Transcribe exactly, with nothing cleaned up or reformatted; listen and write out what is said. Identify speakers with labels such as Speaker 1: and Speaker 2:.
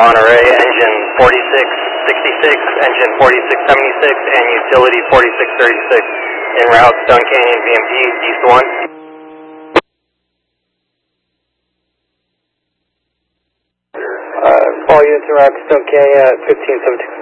Speaker 1: Monterey, engine forty-six sixty-six, engine forty-six seventy-six, and utility forty-six thirty-six. En route, Stone Canyon V M P, East one.
Speaker 2: Uh, all units en route to Stone Canyon at fifteen seventeen.